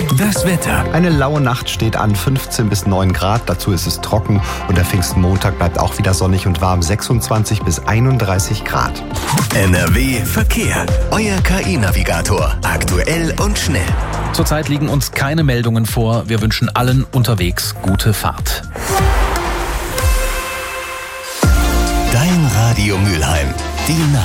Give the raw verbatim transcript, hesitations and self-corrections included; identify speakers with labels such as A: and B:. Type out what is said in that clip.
A: Das Wetter.
B: Eine laue Nacht steht an, fünfzehn bis neun Grad. Dazu ist es trocken und der Pfingstmontag bleibt auch wieder sonnig und warm, sechsundzwanzig bis einunddreißig Grad.
A: N R W Verkehr. Euer K I-Navigator. Aktuell und schnell.
C: Zurzeit liegen uns keine Meldungen vor. Wir wünschen allen unterwegs gute Fahrt.
A: Dein Radio Mülheim. Die Nachrichten.